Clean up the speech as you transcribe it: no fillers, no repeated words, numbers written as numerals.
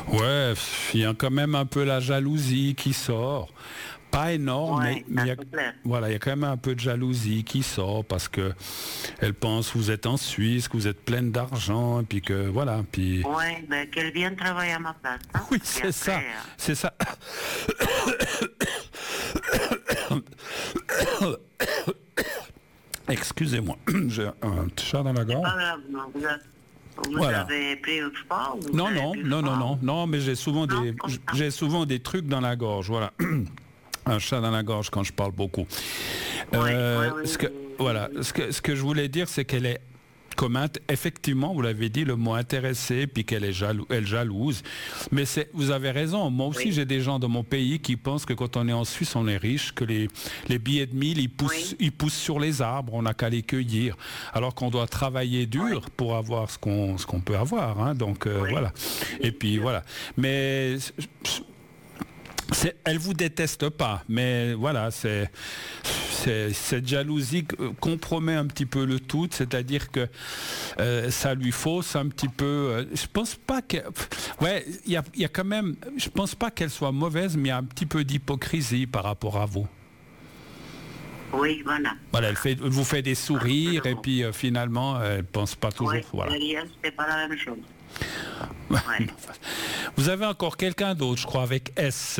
Ouais, il y a quand même un peu la jalousie qui sort. Pas énorme, Ouais, mais ça c'est clair. voilà, il y a quand même un peu de jalousie qui sort parce que elle pense que vous êtes en Suisse, que vous êtes pleine d'argent, et puis que voilà, puis Ouais, ben qu'elle vienne travailler à ma place, hein. oui, Et c'est ça, après, c'est ça. Excusez-moi, j'ai un chat dans la c'est gorge. pas grave, non. Vous Voilà. avez pris le sport, vous Non, avez non, bu non, non, fort. non, non, mais Non, comme ça. j'ai souvent des trucs dans la gorge, voilà. Un chat dans la gorge quand je parle beaucoup. Ouais, ouais, ouais, Voilà, ce que je voulais dire, c'est qu'elle est effectivement, vous l'avez dit, le mot intéressé, puis qu'elle est elle jalouse. Mais vous avez raison. Moi aussi, oui, j'ai des gens dans mon pays qui pensent que quand on est en Suisse, on est riche, que les billets de 1000, oui, ils poussent sur les arbres, on n'a qu'à les cueillir. Alors qu'on doit travailler dur oui, pour avoir ce qu'on peut avoir, hein. Donc, oui, voilà. Et bien puis, sûr. voilà. Mais elle vous déteste pas, mais voilà, cette jalousie compromet un petit peu le tout, c'est-à-dire que ça lui fausse un petit peu. Je pense pas que, ouais, il y a quand même, je pense pas qu'elle soit mauvaise, mais il y a un petit peu d'hypocrisie par rapport à vous. Oui, voilà. Voilà, elle vous fait des sourires et Absolument. puis finalement, elle pense pas toujours. Oui, Voilà. derrière, c'est pas la même chose. Ouais. Vous avez encore quelqu'un d'autre, je crois, avec S.